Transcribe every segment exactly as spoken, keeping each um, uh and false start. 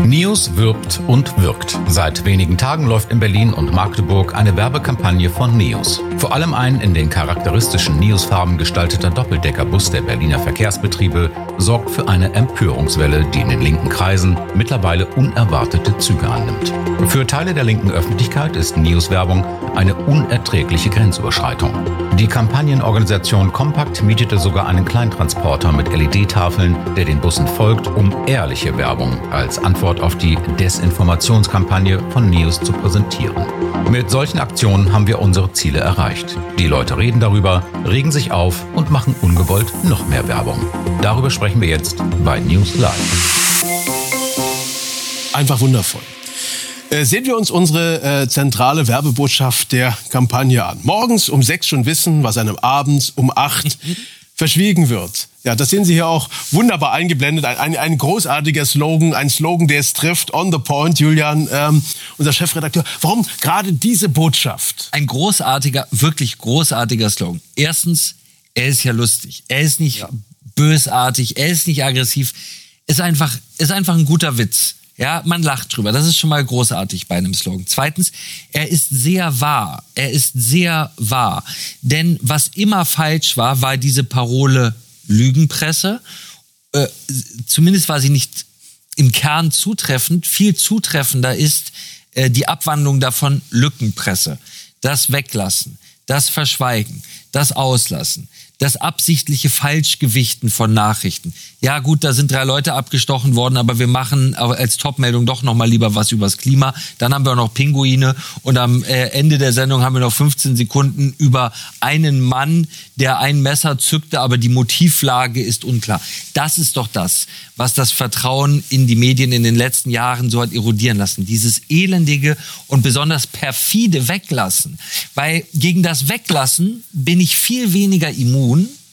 Neos wirbt und wirkt. Seit wenigen Tagen läuft in Berlin und Magdeburg eine Werbekampagne von Neos. Vor allem ein in den charakteristischen Neos-Farben gestalteter Doppeldeckerbus der Berliner Verkehrsbetriebe sorgt für eine Empörungswelle, die in den linken Kreisen mittlerweile unerwartete Züge annimmt. Für Teile der linken Öffentlichkeit ist Neos-Werbung eine unerträgliche Grenzüberschreitung. Die Kampagnenorganisation Compact mietete sogar einen Kleintransporter mit L E D-Tafeln, der den Bussen folgt, um ehrliche Werbung als Antwort auf die Desinformationskampagne von Neos zu präsentieren. Mit solchen Aktionen haben wir unsere Ziele erreicht. Die Leute reden darüber, regen sich auf und machen ungewollt noch mehr Werbung. Darüber sprechen wir jetzt bei News Live. Einfach wundervoll. Äh, sehen wir uns unsere äh, zentrale Werbebotschaft der Kampagne an. Morgens um sechs schon wissen, was einem abends um acht verschwiegen wird. Ja, das sehen Sie hier auch wunderbar eingeblendet. Ein, ein, ein großartiger Slogan, ein Slogan, der es trifft. On the point, Julian, ähm, unser Chefredakteur. Warum gerade diese Botschaft? Ein großartiger, wirklich großartiger Slogan. Erstens, er ist ja lustig. Er ist nicht ja. bösartig, er ist nicht aggressiv. Ist einfach, ist einfach ein guter Witz. Ja, man lacht drüber. Das ist schon mal großartig bei einem Slogan. Zweitens, er ist sehr wahr. Er ist sehr wahr. Denn was immer falsch war, war diese Parole Lügenpresse. Äh, zumindest war sie nicht im Kern zutreffend. Viel zutreffender ist äh, die Abwandlung davon Lückenpresse. Das Weglassen, das Verschweigen, das Auslassen, das absichtliche Falschgewichten von Nachrichten. Ja gut, da sind drei Leute abgestochen worden, aber wir machen als Topmeldung doch noch mal lieber was übers Klima. Dann haben wir noch Pinguine und am Ende der Sendung haben wir noch fünfzehn Sekunden über einen Mann, der ein Messer zückte, aber die Motivlage ist unklar. Das ist doch das, was das Vertrauen in die Medien in den letzten Jahren so hat erodieren lassen. Dieses elendige und besonders perfide Weglassen. Weil gegen das Weglassen bin ich viel weniger immun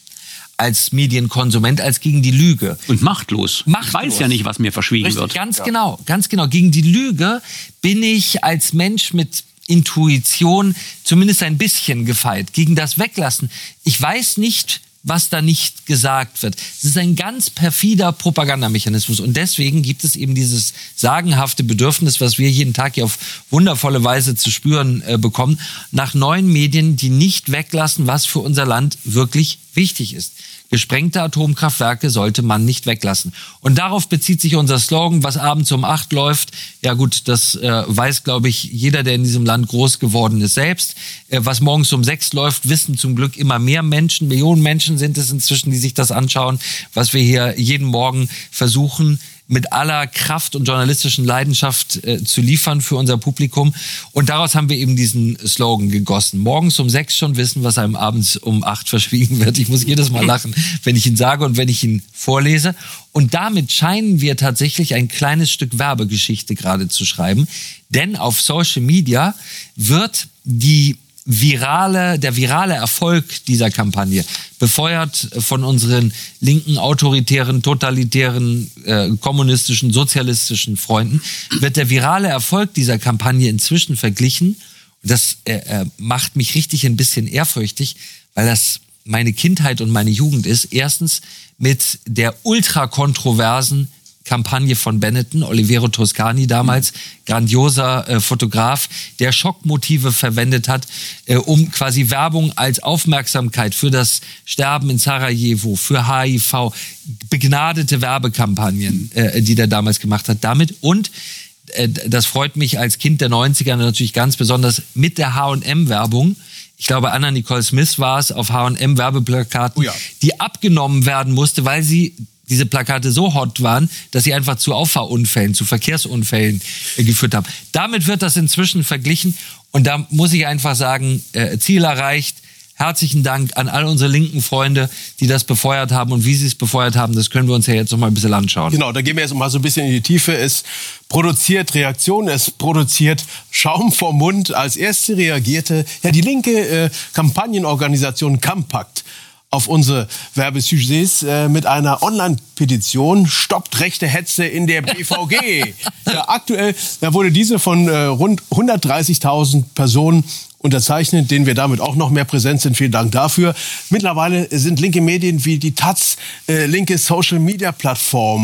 als Medienkonsument, als gegen die Lüge. Und machtlos. machtlos. Ich weiß ja nicht, was mir verschwiegen Richtig, wird. Ganz ja. genau, ganz genau. Gegen die Lüge bin ich als Mensch mit Intuition zumindest ein bisschen gefeit. Gegen das Weglassen. Ich weiß nicht, was da nicht gesagt wird. Es ist ein ganz perfider Propagandamechanismus. Und deswegen gibt es eben dieses sagenhafte Bedürfnis, was wir jeden Tag hier auf wundervolle Weise zu spüren äh, bekommen, nach neuen Medien, die nicht weglassen, was für unser Land wirklich wichtig ist. Gesprengte Atomkraftwerke sollte man nicht weglassen. Und darauf bezieht sich unser Slogan, was abends um acht läuft. Ja gut, das äh, weiß, glaube ich, jeder, der in diesem Land groß geworden ist, selbst. Äh, was morgens um sechs läuft, wissen zum Glück immer mehr Menschen. Millionen Menschen sind es inzwischen, die sich das anschauen, was wir hier jeden Morgen versuchen, mit aller Kraft und journalistischen Leidenschaft äh, zu liefern für unser Publikum. Und daraus haben wir eben diesen Slogan gegossen. Morgens um sechs schon wissen, was einem abends um acht verschwiegen wird. Ich muss jedes Mal lachen, wenn ich ihn sage und wenn ich ihn vorlese. Und damit scheinen wir tatsächlich ein kleines Stück Werbegeschichte gerade zu schreiben. Denn auf Social Media wird die virale, der virale Erfolg dieser Kampagne, befeuert von unseren linken, autoritären, totalitären, äh, kommunistischen, sozialistischen Freunden, wird der virale Erfolg dieser Kampagne inzwischen verglichen. Und das äh, äh, macht mich richtig ein bisschen ehrfürchtig, weil das meine Kindheit und meine Jugend ist. Erstens mit der ultrakontroversen Kampagne von Benetton, Olivero Toscani damals, grandioser äh, Fotograf, der Schockmotive verwendet hat, äh, um quasi Werbung als Aufmerksamkeit für das Sterben in Sarajevo, für H I V, begnadete Werbekampagnen, äh, die der damals gemacht hat, damit. Und äh, das freut mich als Kind der neunziger natürlich ganz besonders mit der H und M-Werbung. Ich glaube, Anna Nicole Smith war es auf H und M-Werbeplakaten, oh ja. die abgenommen werden musste, weil sie diese Plakate so hot waren, dass sie einfach zu Auffahrunfällen, zu Verkehrsunfällen äh, geführt haben. Damit wird das inzwischen verglichen und da muss ich einfach sagen, äh, Ziel erreicht. Herzlichen Dank an all unsere linken Freunde, die das befeuert haben und wie sie es befeuert haben, das können wir uns ja jetzt noch mal ein bisschen anschauen. Genau, da gehen wir jetzt mal so ein bisschen in die Tiefe. Es produziert Reaktionen, es produziert Schaum vom Mund. Als erste reagierte ja die linke äh, Kampagnenorganisation Compact auf unsere Werbesujets äh, mit einer Online-Petition Stoppt rechte Hetze in der B V G. ja, aktuell da wurde diese von äh, rund hundertdreißigtausend Personen unterzeichnet, denen wir damit auch noch mehr präsent sind. Vielen Dank dafür. Mittlerweile sind linke Medien wie die Taz, äh, linke Social-Media-Plattformen,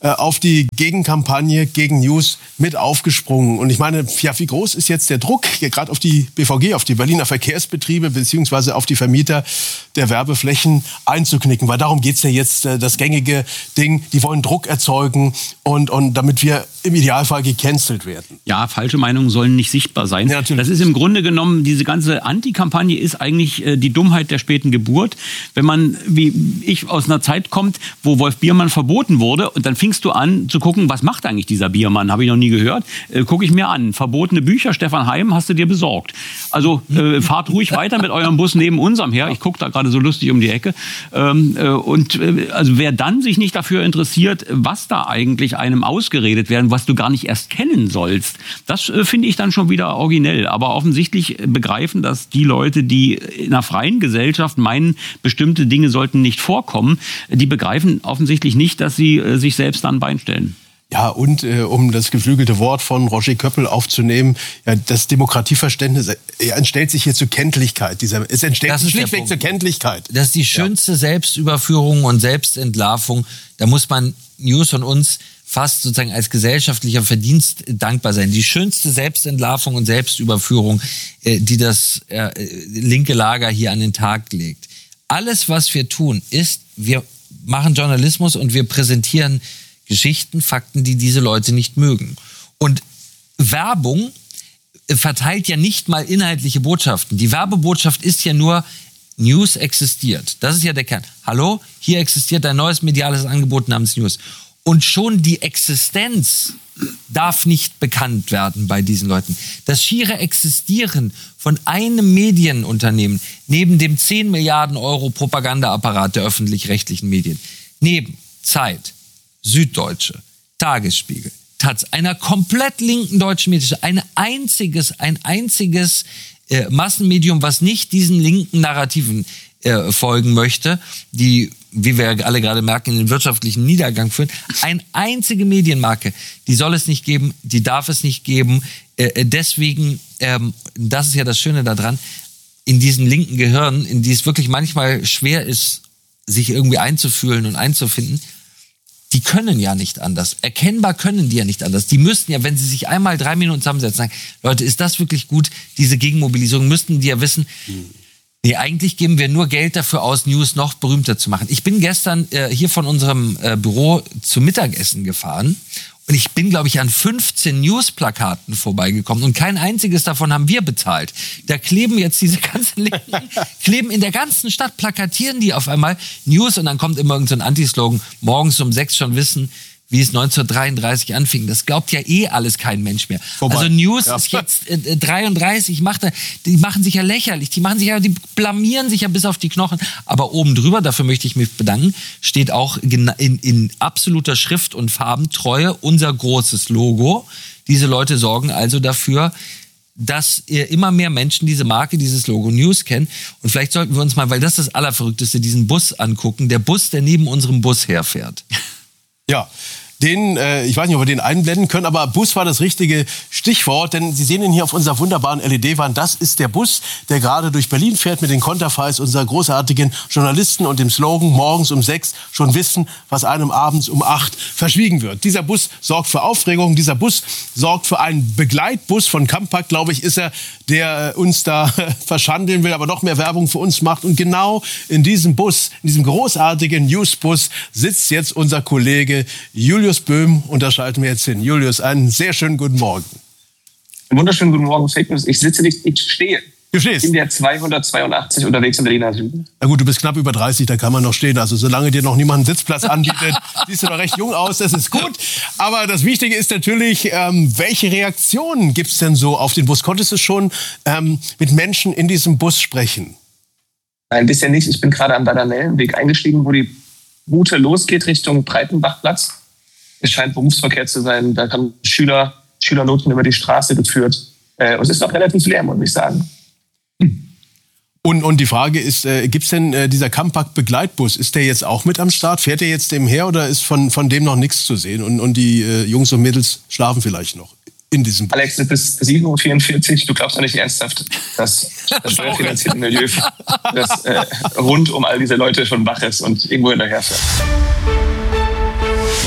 äh, auf die Gegenkampagne gegen News mit aufgesprungen. Und ich meine, ja, wie groß ist jetzt der Druck, gerade auf die B V G, auf die Berliner Verkehrsbetriebe beziehungsweise auf die Vermieter der Werbeflächen einzuknicken? Weil darum geht's ja jetzt, äh, das gängige Ding. Die wollen Druck erzeugen und, und damit wir im Idealfall gecancelt werden. Ja, falsche Meinungen sollen nicht sichtbar sein. Ja, natürlich. Das ist im Grunde genommen, diese ganze Anti-Kampagne ist eigentlich äh, die Dummheit der späten Geburt. Wenn man, wie ich, aus einer Zeit kommt, wo Wolf Biermann verboten wurde, und dann fingst du an zu gucken, was macht eigentlich dieser Biermann? Habe ich noch nie gehört. Äh, Gucke ich mir an. Verbotene Bücher, Stefan Heim, hast du dir besorgt. Also äh, fahrt ruhig weiter mit eurem Bus neben unserem her. Ich gucke da gerade so lustig um die Ecke. Ähm, äh, und äh, also wer dann sich nicht dafür interessiert, was da eigentlich einem ausgeredet werden, was du gar nicht erst kennen sollst, das äh, finde ich dann schon wieder originell. Aber offensichtlich begreifen das die Leute, die in einer freien Gesellschaft meinen, bestimmte Dinge sollten nicht vorkommen, die begreifen offensichtlich nicht, dass sie äh, sich selbst an ein Bein stellen. Ja, und äh, um das geflügelte Wort von Roger Köppel aufzunehmen, ja, das Demokratieverständnis äh, entstellt sich hier zur Kenntlichkeit. Dieser, es entstellt sich schlichtweg zur Kenntlichkeit. Das ist die schönste ja. Selbstüberführung und Selbstentlarvung. Da muss man News und uns fast sozusagen als gesellschaftlicher Verdienst dankbar sein. Die schönste Selbstentlarvung und Selbstüberführung, äh, die das äh, linke Lager hier an den Tag legt. Alles, was wir tun, ist, wir machen Journalismus und wir präsentieren Geschichten, Fakten, die diese Leute nicht mögen. Und Werbung verteilt ja nicht mal inhaltliche Botschaften. Die Werbebotschaft ist ja nur, News existiert. Das ist ja der Kern. Hallo, hier existiert ein neues mediales Angebot namens News. Und schon die Existenz darf nicht bekannt werden bei diesen Leuten. Das schiere Existieren von einem Medienunternehmen neben dem zehn Milliarden Euro Propagandaapparat der öffentlich-rechtlichen Medien, neben Zeit, Süddeutsche, Tagesspiegel, Taz, einer komplett linken deutschen Medien, ein einziges, ein einziges äh, Massenmedium, was nicht diesen linken Narrativen äh, folgen möchte, die, wie wir alle gerade merken, in den wirtschaftlichen Niedergang führen. Eine einzige Medienmarke, die soll es nicht geben, die darf es nicht geben. Äh, deswegen, ähm, das ist ja das Schöne daran, in diesen linken Gehirnen, in die es wirklich manchmal schwer ist, sich irgendwie einzufühlen und einzufinden, die können ja nicht anders. Erkennbar können die ja nicht anders. Die müssten ja, wenn sie sich einmal drei Minuten zusammensetzen, sagen, Leute, ist das wirklich gut, diese Gegenmobilisierung, müssten die ja wissen, nee, eigentlich geben wir nur Geld dafür aus, News noch berühmter zu machen. Ich bin gestern äh, hier von unserem äh, Büro zum Mittagessen gefahren und ich bin, glaube ich, an fünfzehn News-Plakaten vorbeigekommen und kein einziges davon haben wir bezahlt. Da kleben jetzt diese ganzen Linken, kleben in der ganzen Stadt, plakatieren die auf einmal News und dann kommt immer irgend so ein Anti-Slogan, morgens um sechs schon wissen, wie es neunzehnhundertdreiunddreißig anfing. Das glaubt ja eh alles kein Mensch mehr. Vorbei. Also News ja. ist jetzt äh, dreiunddreißig, macht er, die machen sich ja lächerlich, die machen sich ja, die blamieren sich ja bis auf die Knochen. Aber oben drüber, dafür möchte ich mich bedanken, steht auch in, in, in absoluter Schrift und Farbentreue unser großes Logo. Diese Leute sorgen also dafür, dass immer mehr Menschen diese Marke, dieses Logo News kennen. Und vielleicht sollten wir uns mal, weil das ist das Allerverrückteste, diesen Bus angucken. Der Bus, der neben unserem Bus herfährt. Ja, den, äh, ich weiß nicht, ob wir den einblenden können, aber Bus war das richtige Stichwort, denn Sie sehen ihn hier auf unserer wunderbaren L E D-Wand. Das ist der Bus, der gerade durch Berlin fährt mit den Konterfeis unserer großartigen Journalisten und dem Slogan morgens um sechs schon wissen, was einem abends um acht verschwiegen wird. Dieser Bus sorgt für Aufregung, dieser Bus sorgt für einen Begleitbus von Campact, glaube ich, ist er, der uns da verschandeln will, aber noch mehr Werbung für uns macht. Und genau in diesem Bus, in diesem großartigen Newsbus sitzt jetzt unser Kollege Julius Böhm, und da schalten wir jetzt hin. Julius, einen sehr schönen guten Morgen. Einen wunderschönen guten Morgen, Fake News. Ich sitze nicht, ich stehe. Du stehst? In der zweihundertzweiundachtzig unterwegs im Berliner Süden. Na gut, du bist knapp über dreißig, da kann man noch stehen. Also solange dir noch niemand einen Sitzplatz anbietet, siehst du noch recht jung aus, das ist gut. Aber das Wichtige ist natürlich, ähm, welche Reaktionen gibt es denn so auf den Bus? Konntest du schon ähm, mit Menschen in diesem Bus sprechen? Nein, bisher nicht. Ich bin gerade am Dardanellenweg eingestiegen, wo die Route losgeht Richtung Breitenbachplatz. Es scheint Berufsverkehr zu sein. Da haben Schüler, Schülernoten über die Straße geführt. Äh, und es ist noch relativ leer, muss ich sagen. Hm. Und, und die Frage ist, äh, gibt es denn äh, dieser Campact-Begleitbus, ist der jetzt auch mit am Start? Fährt der jetzt dem her oder ist von, von dem noch nichts zu sehen? Und, und die äh, Jungs und Mädels schlafen vielleicht noch in diesem Bus? Alex, es ist sieben Uhr vierundvierzig. Du glaubst doch nicht ernsthaft, dass das steuerfinanzierte Milieu das, äh, rund um all diese Leute schon wach ist und irgendwo hinterherfährt.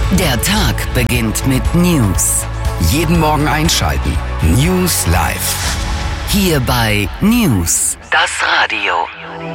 Der Tag beginnt mit News. Jeden Morgen einschalten. News Live. Hier bei News, das Radio.